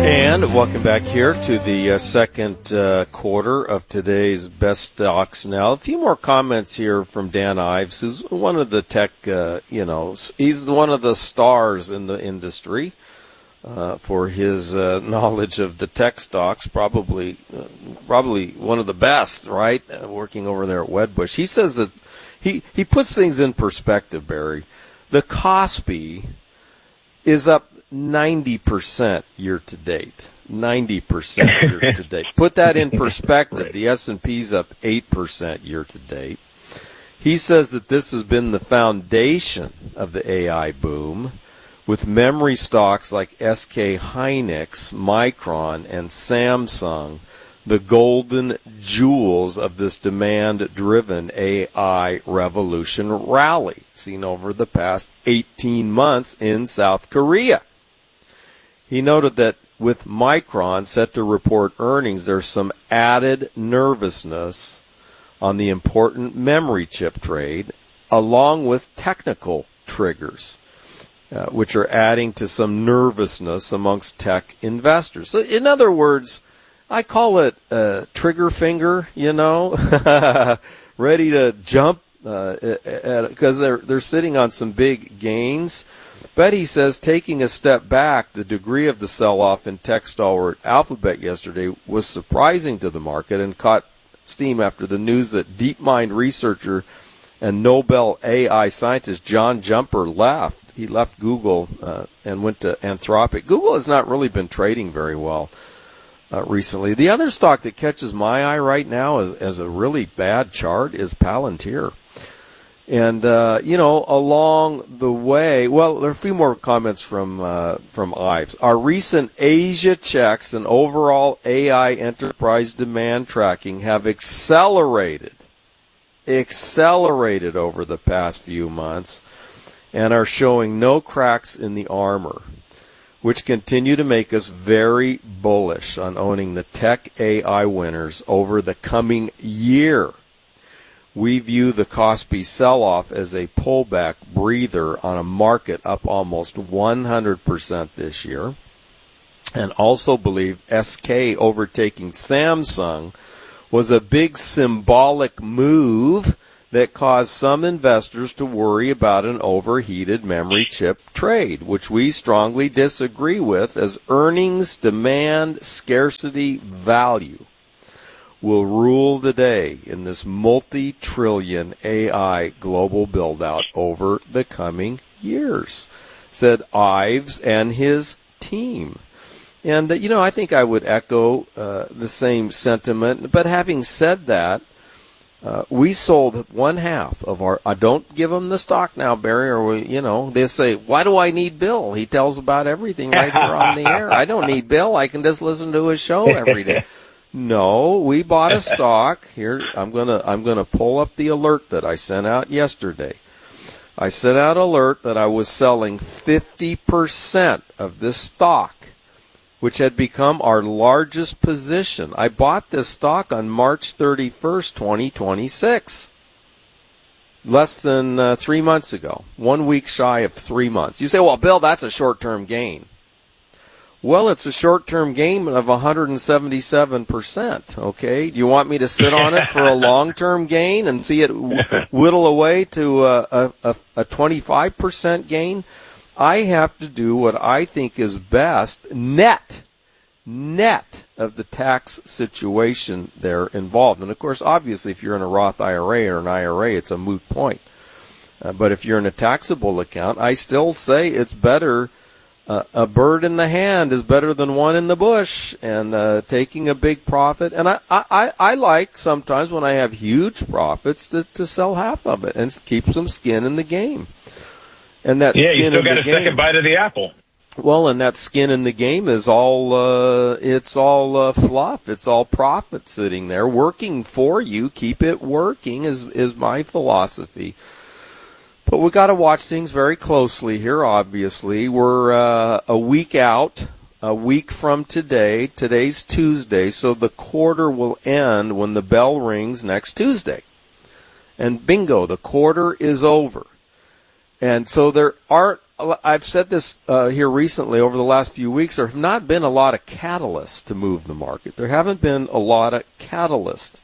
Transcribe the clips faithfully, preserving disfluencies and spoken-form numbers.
And welcome back here to the uh, second uh, quarter of today's Best Stocks Now. A few more comments here from Dan Ives, who's one of the tech, uh, you know, he's one of the stars in the industry uh, for his uh, knowledge of the tech stocks, probably uh, probably one of the best, right, uh, working over there at Wedbush. He says that he, he puts things in perspective, Barry. The Kospi is up ninety percent year to date. ninety percent year to date. Put that in perspective. Right. The S and P's up eight percent year to date. He says that this has been the foundation of the A I boom, with memory stocks like S K Hynix, Micron, and Samsung the golden jewels of this demand-driven A I revolution rally seen over the past eighteen months in South Korea. He noted that with Micron set to report earnings, there's some added nervousness on the important memory chip trade, along with technical triggers, uh, which are adding to some nervousness amongst tech investors. So, in other words, I call it uh, trigger finger, you know, ready to jump because uh, they're they're sitting on some big gains. But he says, taking a step back, the degree of the sell-off in tech stalwart Alphabet yesterday was surprising to the market and caught steam after the news that DeepMind researcher and Nobel A I scientist John Jumper left. He left Google uh, and went to Anthropic. Google has not really been trading very well Uh, recently. The other stock that catches my eye right now as, as a really bad chart is Palantir. And, uh, you know, along the way, well, there are a few more comments from, uh, from Ives. Our recent Asia checks and overall A I enterprise demand tracking have accelerated, accelerated over the past few months and are showing no cracks in the armor, which continue to make us very bullish on owning the tech A I winners over the coming year. We view the Kospi sell-off as a pullback breather on a market up almost one hundred percent this year, and also believe S K overtaking Samsung was a big symbolic move that caused some investors to worry about an overheated memory chip trade, which we strongly disagree with, as earnings, demand, scarcity, value will rule the day in this multi-trillion A I global build-out over the coming years, said Ives and his team. And, uh, you know, I think I would echo uh, the same sentiment. But having said that, Uh, we sold one half of our, I don't give them the stock now, Barry, or we, you know, they say, why do I need Bill? He tells about everything right here on the air. I don't need Bill. I can just listen to his show every day. No, we bought a stock. Here, I'm gonna, I'm gonna pull up the alert that I sent out yesterday. I sent out alert that I was selling fifty percent of this stock, which had become our largest position. I bought this stock on March thirty-first, twenty twenty-six, less than uh, three months ago, one week shy of three months. You say, well, Bill, that's a short-term gain. Well, it's a short-term gain of one hundred seventy-seven percent, okay? Do you want me to sit on it for a long-term gain and see it whittle away to a, a, a twenty-five percent gain? I have to do what I think is best, net, net of the tax situation there involved. And, of course, obviously, if you're in a Roth I R A or an I R A, it's a moot point. Uh, but if you're in a taxable account, I still say it's better. Uh, a bird in the hand is better than one in the bush, and uh, taking a big profit. And I, I, I like sometimes when I have huge profits to, to sell half of it and keep some skin in the game. And that yeah, skin you still in got the a game, second bite of the apple. Well, and that skin in the game is all, uh, it's all uh, fluff. It's all profit sitting there working for you. Keep it working is, is my philosophy. But we got to watch things very closely here, obviously. We're uh, a week out, a week from today. Today's Tuesday, so the quarter will end when the bell rings next Tuesday. And bingo, the quarter is over. And so there aren't I've said this uh, here recently over the last few weeks. There have not been a lot of catalysts to move the market. There haven't been a lot of catalysts.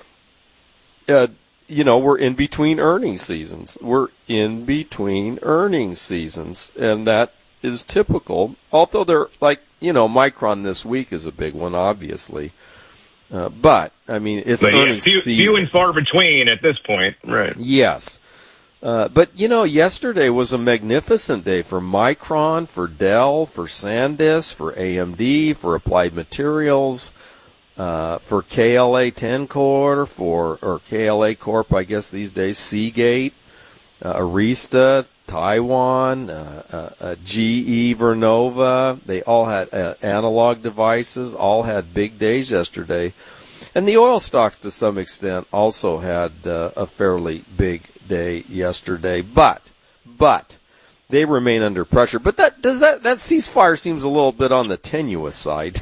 Uh, you know, we're in between earnings seasons. We're in between earnings seasons, and that is typical. Although they're like, you know, Micron this week is a big one, obviously. Uh, but, I mean, it's but earnings yeah, few, season. Few and far between at this point. Right. Yes. Uh, but, you know, yesterday was a magnificent day for Micron, for Dell, for SanDisk, for A M D, for Applied Materials, uh, for K L A ten Core, for, or K L A Corp, I guess these days, Seagate, uh, Arista, Taiwan, uh, uh, uh, G E Vernova. They all had uh, analog devices, all had big days yesterday. And the oil stocks, to some extent, also had uh, a fairly big day yesterday. But, but, they remain under pressure. But that does that that ceasefire seems a little bit on the tenuous side.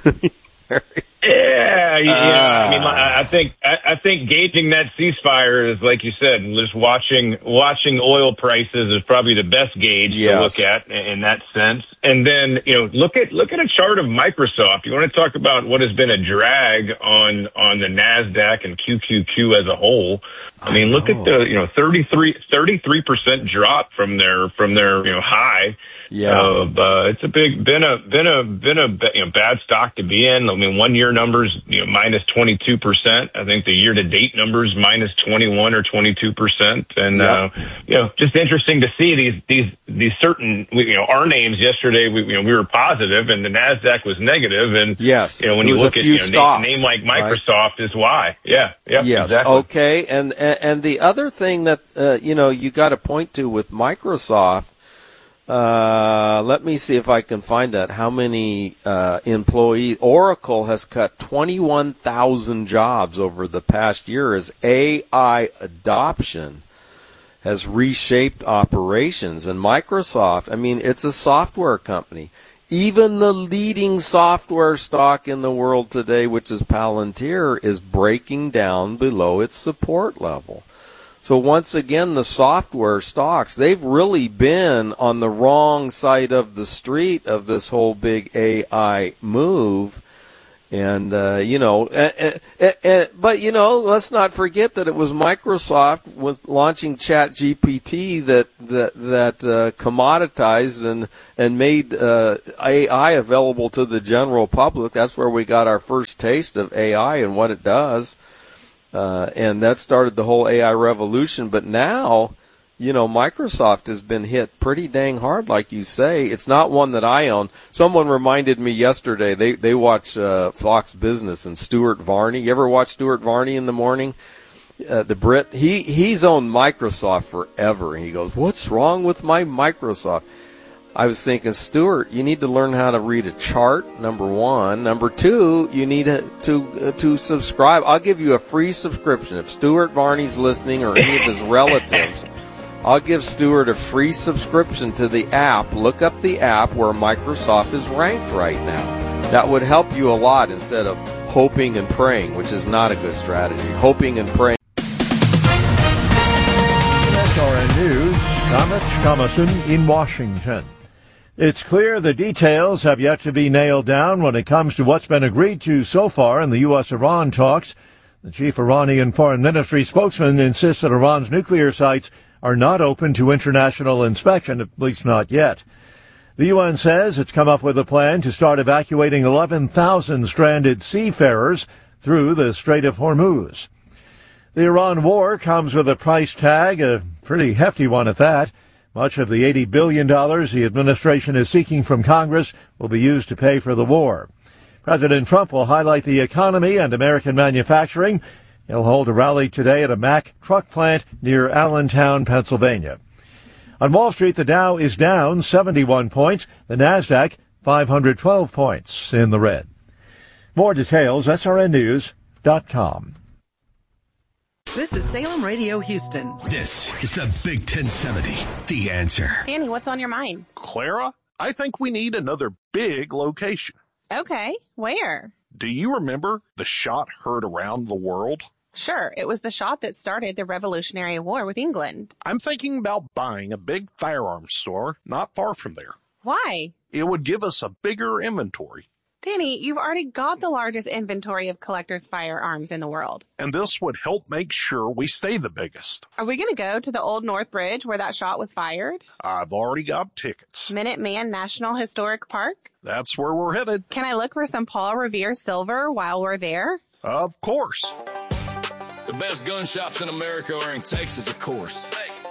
Yeah, yeah. Uh, I mean, I think I, I think gauging that ceasefire is, like you said, just watching watching oil prices is probably the best gauge yes. to look at in that sense. And then, you know, look at look at a chart of Microsoft. You want to talk about what has been a drag on on the NASDAQ and Q Q Q as a whole. I mean, I look at the, you know, thirty-three percent drop from their from their you know high. Yeah, uh, but it's a big been a been a been a you know, bad stock to be in. I mean, one year numbers you know minus twenty two percent. I think the year to date numbers minus twenty one or twenty two percent. And yep. uh, you know, just interesting to see these these these certain you know our names yesterday. We you know we were positive and the NASDAQ was negative. And yes, you know when you look at you know, stocks, name, name like Microsoft right? is why. Yeah. Yeah. Yes. Exactly. Okay. And, and and the other thing that uh, you know you got to point to with Microsoft. Uh, let me see if I can find that. How many uh, employees? Oracle has cut twenty-one thousand jobs over the past year as A I adoption has reshaped operations. And Microsoft, I mean, it's a software company. Even the leading software stock in the world today, which is Palantir, is breaking down below its support level. So once again, the software stocks, they've really been on the wrong side of the street of this whole big A I move. And, uh, you know, uh, uh, uh, but, you know, let's not forget that it was Microsoft with launching ChatGPT that, that, that, uh, commoditized and, and made, uh, A I available to the general public. That's where we got our first taste of A I and what it does. Uh, and that started the whole A I revolution. But now, you know, Microsoft has been hit pretty dang hard, like you say. It's not one that I own. Someone reminded me yesterday, they, they watch uh, Fox Business and Stuart Varney. You ever watch Stuart Varney in the morning? Uh, the Brit, he, he's owned Microsoft forever. And he goes, what's wrong with my Microsoft? I was thinking, Stuart, you need to learn how to read a chart, number one. Number two, you need to to, uh, to subscribe. I'll give you a free subscription. If Stuart Varney's listening or any of his relatives, I'll give Stuart a free subscription to the app. Look up the app where Microsoft is ranked right now. That would help you a lot instead of hoping and praying, which is not a good strategy. Hoping and praying. S R N News, Thomas Thomason in Washington. It's clear the details have yet to be nailed down when it comes to what's been agreed to so far in the U S Iran talks. The chief Iranian foreign ministry spokesman insists that Iran's nuclear sites are not open to international inspection, at least not yet. The U N says it's come up with a plan to start evacuating eleven thousand stranded seafarers through the Strait of Hormuz. The Iran war comes with a price tag, a pretty hefty one at that. Much of the eighty billion dollars the administration is seeking from Congress will be used to pay for the war. President Trump will highlight the economy and American manufacturing. He'll hold a rally today at a Mack truck plant near Allentown, Pennsylvania. On Wall Street, the Dow is down seventy-one points. The NASDAQ, five hundred twelve points in the red. More details, S R N news dot com. This is Salem Radio Houston. This is the Big ten seventy, The Answer. Danny, what's on your mind? Clara, I think we need another big location. Okay, where? Do you remember the shot heard around the world? Sure, it was the shot that started the Revolutionary War with England. I'm thinking about buying a big firearms store not far from there. Why? It would give us a bigger inventory. Danny, you've already got the largest inventory of collectors' firearms in the world. And this would help make sure we stay the biggest. Are we going to go to the Old North Bridge where that shot was fired? I've already got tickets. Minuteman National Historic Park? That's where we're headed. Can I look for some Paul Revere silver while we're there? Of course. The best gun shops in America are in Texas, of course.